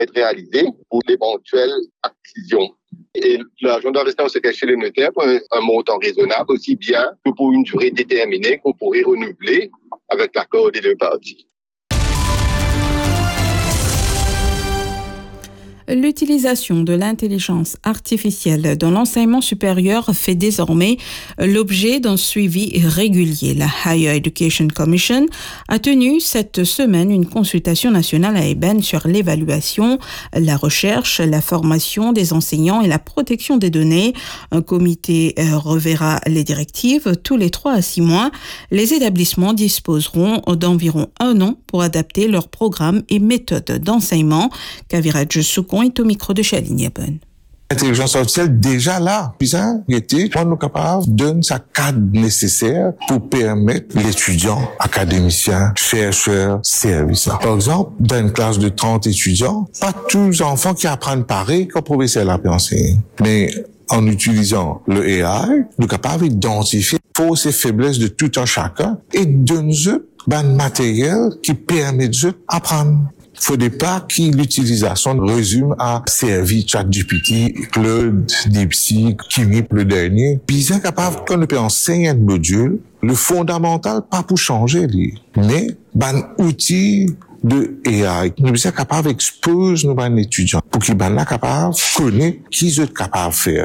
être réalisé pour l'éventuelle acquisition. Et l'argent d'investissement se cache chez le notaire pour un montant raisonnable, aussi bien que pour une durée déterminée qu'on pourrait renouveler avec l'accord des deux parties. L'utilisation de l'intelligence artificielle dans l'enseignement supérieur fait désormais l'objet d'un suivi régulier. La Higher Education Commission a tenu cette semaine une consultation nationale à EBEN sur l'évaluation, la recherche, la formation des enseignants et la protection des données. Un comité reverra les directives tous les 3 à 6 mois. Les établissements disposeront d'environ 1 an pour adapter leurs programmes et méthodes d'enseignement. Kaviraj Soukon est au micro de Chaline Yabon. L'intelligence artificielle déjà là. Puis ça, on est capable de donner sa cadre nécessaire pour permettre l'étudiant, académicien, chercheur, service. Par exemple, dans une classe de 30 étudiants, pas tous les enfants qui apprennent pareil qu'un professeur l'a enseigné. Mais en utilisant le AI, nous sommes capables d'identifier les forces et faiblesses de tout un chacun et de donner un matériel qui permet d'apprendre. Faudrait pas que l'utilisation résume à servir ChatGPT, Claude, DeepSeek, Kimi, le dernier. Puis c'est capable qu'on peut enseigner un module, le fondamental pas pour changer mais outil de AI. Nous sommes capables d'exposer nos étudiants pour qu'ils soient capables de connaître qu'ils sont capables de faire.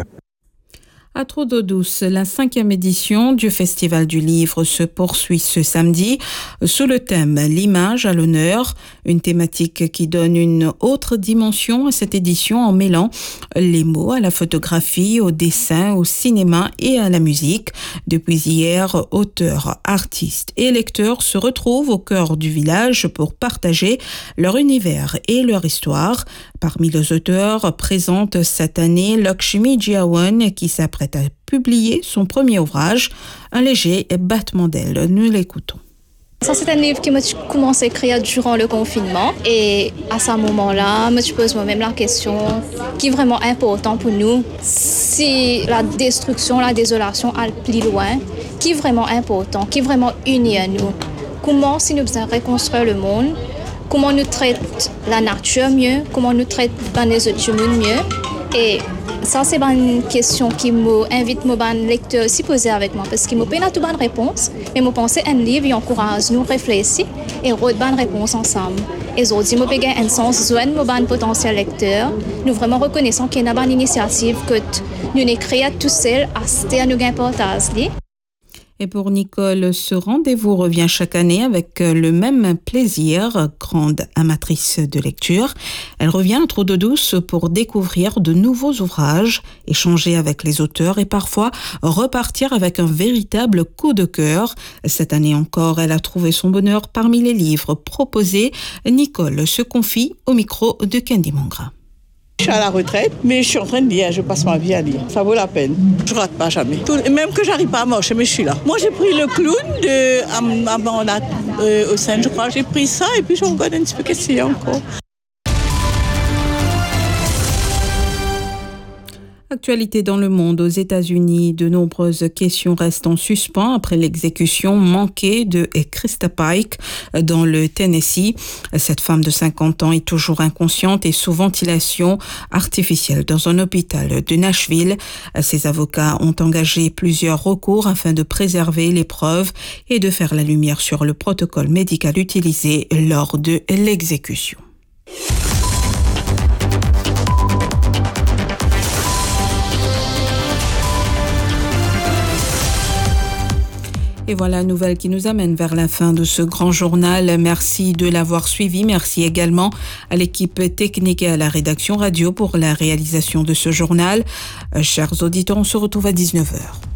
À Trop d'eau douce, la 5e édition du Festival du Livre se poursuit ce samedi sous le thème « L'image à l'honneur », une thématique qui donne une autre dimension à cette édition en mêlant les mots à la photographie, au dessin, au cinéma et à la musique. Depuis hier, auteurs, artistes et lecteurs se retrouvent au cœur du village pour partager leur univers et leur histoire. Parmi les auteurs présente cette année Lakshmi Jiawan qui s'apprête à publier son premier ouvrage, Un léger battement d'ailes. Nous l'écoutons. Ça, c'est un livre que j'ai commencé à écrire durant le confinement et à ce moment-là, je pose moi-même la question qui est vraiment important pour nous. Si la destruction, la désolation allent plus loin, qui est vraiment important, qui est vraiment uni à nous? Comment, si nous besoin reconstruire le monde, comment nous traite la nature mieux, comment nous traite les autres humains mieux. Et ça, c'est une question qui m'invite mes lecteurs à s'y poser avec moi parce qu'ils m'ont pas tout bonne réponse, mais m'ont pensé un livre et encourage nous réfléchir et redonner bonne réponse ensemble. Et aujourd'hui, m'ont payé un sens joindre mon bon potentiel lecteur. Nous vraiment reconnaissons qu'il y a une bonne initiative que nous ne créons tout seul à c'était à nous importance. Et pour Nicole, ce rendez-vous revient chaque année avec le même plaisir, grande amatrice de lecture. Elle revient à Trop d'eau douce pour découvrir de nouveaux ouvrages, échanger avec les auteurs et parfois repartir avec un véritable coup de cœur. Cette année encore, elle a trouvé son bonheur parmi les livres proposés. Nicole se confie au micro de Candy Mangra. Je suis à la retraite, mais je suis en train de lire, je passe ma vie à lire. Ça vaut la peine. Je rate pas jamais. Même que j'arrive pas à marcher, mais je suis là. Moi, j'ai pris le clown de Amanda au sein, je crois. J'ai pris ça et puis je regarde un petit peu qu'est-ce qu'il y a encore. Actualité dans le monde. Aux États-Unis, de nombreuses questions restent en suspens après l'exécution manquée de Krista Pike dans le Tennessee. Cette femme de 50 ans est toujours inconsciente et sous ventilation artificielle dans un hôpital de Nashville. Ses avocats ont engagé plusieurs recours afin de préserver les preuves et de faire la lumière sur le protocole médical utilisé lors de l'exécution. Et voilà, nouvelle qui nous amène vers la fin de ce grand journal. Merci de l'avoir suivi. Merci également à l'équipe technique et à la rédaction radio pour la réalisation de ce journal. Chers auditeurs, on se retrouve à 19h.